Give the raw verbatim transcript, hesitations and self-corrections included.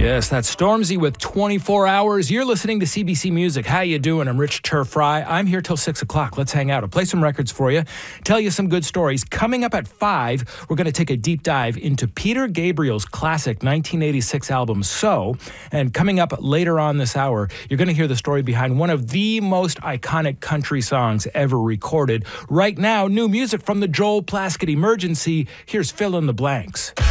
Yes, that's Stormzy with twenty-four hours. You're listening to C B C Music. How you doing? I'm Rich Turf Fry. I'm here till six o'clock. Let's hang out. I'll play some records for you, tell you some good stories. Coming up at five, we're going to take a deep dive into Peter Gabriel's classic nineteen eighty-six album, So. And coming up later on this hour, you're going to hear the story behind one of the most iconic country songs ever recorded. Right now, new music from the Joel Plaskett Emergency. Here's Fill in the Blanks.